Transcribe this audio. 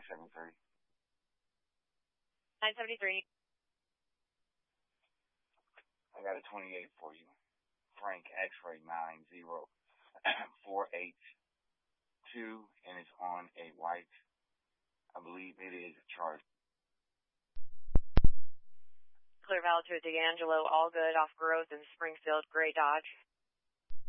973. 973. I got a 28 for you. Frank X-ray 90482, and it's on a white, I believe it is a Charger. Clear Valley to D'Angelo, all good, off growth in Springfield, gray Dodge.